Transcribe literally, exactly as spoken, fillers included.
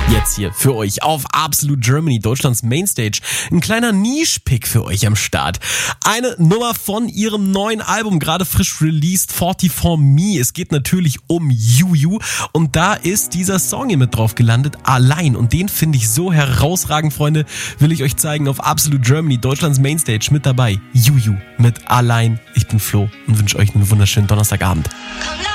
Jetzt hier für euch auf Absolute Germany, Deutschlands Mainstage. Ein kleiner Niche-Pick für euch am Start. Eine Nummer von ihrem neuen Album, gerade frisch released, vierundvierzig Me. Es geht natürlich um Juju und da ist dieser Song hier mit drauf gelandet, Allein. Und den finde ich so herausragend, Freunde, will ich euch zeigen auf Absolute Germany, Deutschlands Mainstage. Mit dabei Juju mit Allein. Ich bin Flo und wünsche euch einen wunderschönen Donnerstagabend.